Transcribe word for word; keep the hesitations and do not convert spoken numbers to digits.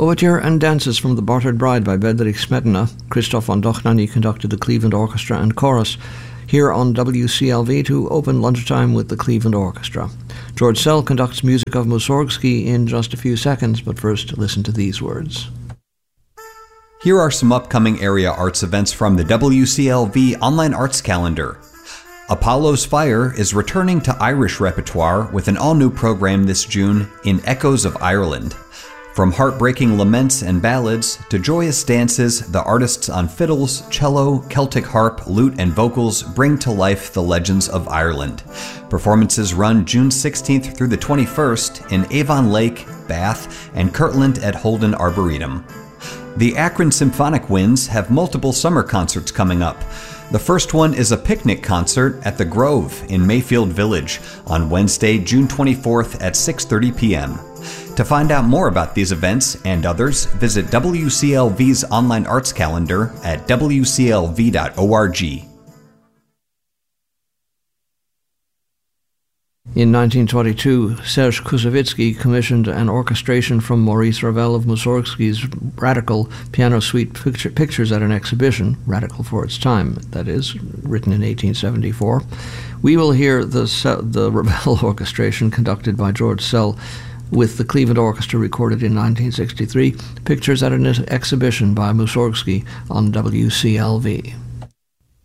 Overture and Dances from The Bartered Bride by Bedřich Smetana. Christoph von Dohnanyi conducted the Cleveland Orchestra and Chorus, here on W C L V to open lunchtime with the Cleveland Orchestra. George Szell conducts music of Mussorgsky in just a few seconds, but first listen to these words. Here are some upcoming area arts events from the W C L V Online Arts Calendar. Apollo's Fire is returning to Irish repertoire with an all-new program this June in Echoes of Ireland. From heartbreaking laments and ballads to joyous dances, the artists on fiddles, cello, Celtic harp, lute, and vocals bring to life the legends of Ireland. Performances run June sixteenth through the twenty-first in Avon Lake, Bath, and Kirtland at Holden Arboretum. The Akron Symphonic Winds have multiple summer concerts coming up. The first one is a picnic concert at the Grove in Mayfield Village on Wednesday, June twenty-fourth at six thirty p.m. To find out more about these events and others, visit W C L V's online arts calendar at w c l v dot org. In nineteen twenty-two, Serge Koussevitzky commissioned an orchestration from Maurice Ravel of Mussorgsky's Radical piano suite picture, pictures at an exhibition, radical for its time, that is, written in eighteen seventy-four. We will hear the, the Ravel orchestration conducted by George Szell with the Cleveland Orchestra recorded in nineteen sixty-three, pictures at an exhibition by Mussorgsky on W C L V.